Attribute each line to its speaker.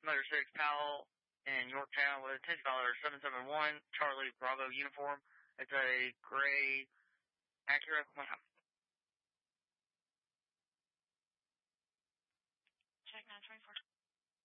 Speaker 1: Motor 6 Powell in Yorktown with $10 771 Charlie Bravo uniform. It's a gray Acura.
Speaker 2: Check 924.